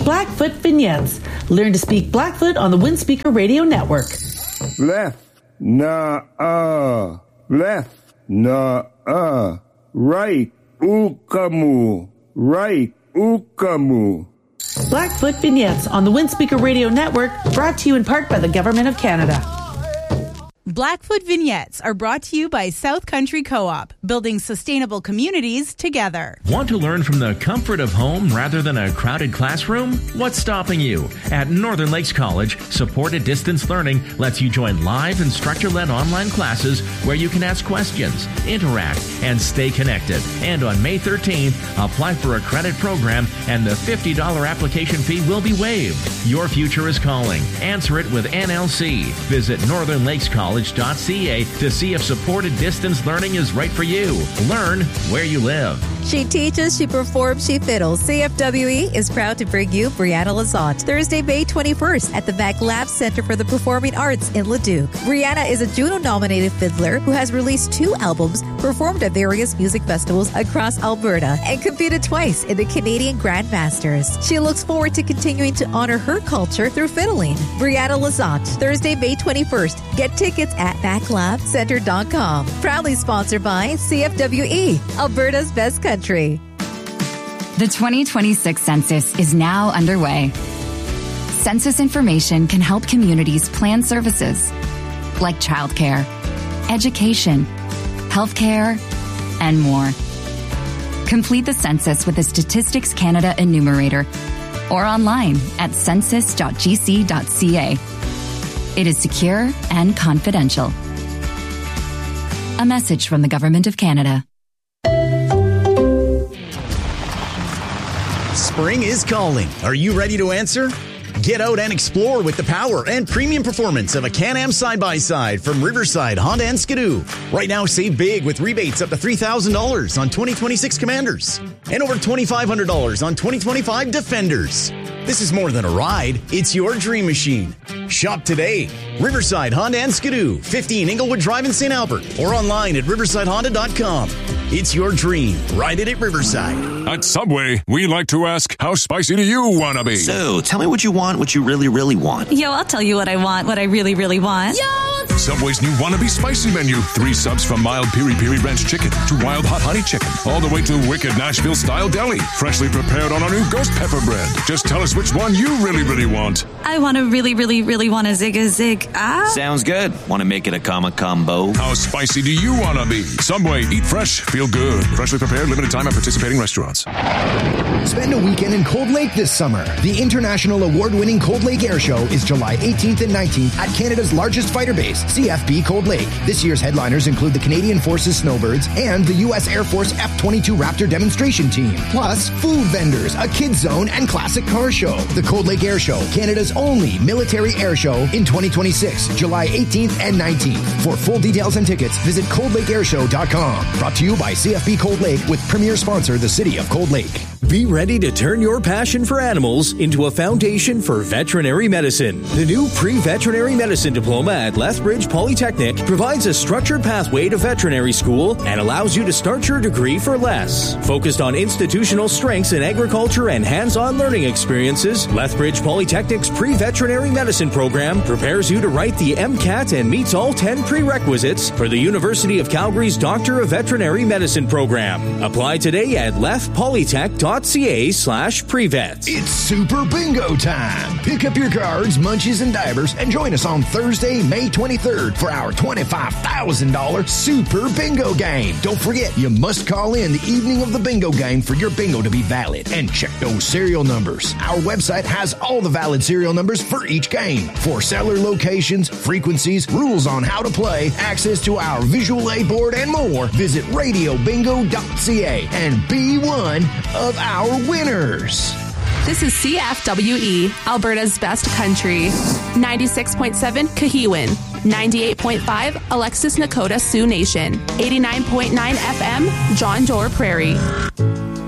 Blackfoot Vignettes. Learn to speak Blackfoot on the Windspeaker Radio Network. Left, na-ah. Left, na-ah. Right, ukamu. Right, ukamu. Blackfoot Vignettes on the Windspeaker Radio Network, brought to you in part by the Government of Canada. Blackfoot Vignettes are brought to you by South Country Co-op, building sustainable communities together. Want to learn from the comfort of home rather than a crowded classroom? What's stopping you? At Northern Lakes College, supported distance learning lets you join live instructor-led online classes where you can ask questions, interact, and stay connected. And on May 13th, apply for a credit program and the $50 application fee will be waived. Your future is calling. Answer it with NLC. Visit northernlakescollege.ca to see if supported distance learning is right for you. Learn where you live. She teaches, she performs, she fiddles. CFWE is proud to bring you Brianna Lazat Thursday, May 21st at the Mac Lab Center for the Performing Arts in Leduc. Brianna is a Juno-nominated fiddler who has released 2 albums, performed at various music festivals across Alberta, and competed twice in the Canadian Grandmasters. She looks forward to continuing to honor her culture through fiddling. Brianna Lazat, Thursday, May 21st. Get tickets at maclabcenter.com. Proudly sponsored by CFWE, Alberta's best country. The 2026 census is now underway. Census information can help communities plan services like childcare, education, healthcare, and more. Complete the census with the Statistics Canada enumerator or online at census.gc.ca. It is secure and confidential. A message from the Government of Canada. Spring is calling. Are you ready to answer? Get out and explore with the power and premium performance of a Can-Am side-by-side from Riverside Honda and Skidoo. Right now, save big with rebates up to $3,000 on 2026 Commanders and over $2,500 on 2025 Defenders. This is more than a ride. It's your dream machine. Shop today. Riverside Honda and Skidoo, 15 Inglewood Drive in St. Albert, or online at riversidehonda.com. It's your dream. Ride it at Riverside. At Subway, we like to ask, how spicy do you want to be? So, tell me what you want, what you really, really want. Yo, I'll tell you what I want, what I really, really want. Yo! Subway's new Wannabe Spicy Menu. 3 subs from mild piri-piri ranch chicken to wild hot honey chicken, all the way to wicked Nashville-style deli, freshly prepared on our new ghost pepper bread. Just tell us which one you really, really want. I want to really, really, really want a zig. Sounds good. Want to make it a combo? How spicy do you want to be? Subway, eat fresh, feel good. Freshly prepared, limited time at participating restaurants. Spend a weekend in Cold Lake this summer. The international award-winning Cold Lake Air Show is July 18th and 19th at Canada's largest fighter base, CFB Cold Lake. This year's headliners include the Canadian Forces Snowbirds and the U.S. Air Force F-22 Raptor demonstration team. Plus, food vendors, a kids zone, and classic car show. The Cold Lake Air Show, Canada's only military air show in 2026, July 18th and 19th. For full details and tickets, visit coldlakeairshow.com. Brought to you by CFB Cold Lake with premier sponsor, the City of Cold Lake. Be ready to turn your passion for animals into a foundation for veterinary medicine. The new pre-veterinary medicine diploma at Lethbridge Polytechnic provides a structured pathway to veterinary school and allows you to start your degree for less. Focused on institutional strengths in agriculture and hands-on learning experiences, Lethbridge Polytechnic's pre-veterinary medicine program prepares you to write the MCAT and meets all 10 prerequisites for the University of Calgary's Doctor of Veterinary Medicine program. Apply today at leftpolytech.ca/prevet. It's Super Bingo time. Pick up your cards, munchies, and divers and join us on Thursday, May 23rd for our $25,000 Super Bingo game. Don't forget, you must call in the evening of the bingo game for your bingo to be valid. And check those serial numbers. Our website has all the valid serial numbers for each game. For seller locations, frequencies, rules on how to play, access to our visual aid board, and more, visit radiobingo.ca and be one of our winners. This is CFWE, Alberta's best country. 96.7 Kahiwan, 98.5 Alexis Nakota Sioux Nation, 89.9 FM John Doerr Prairie.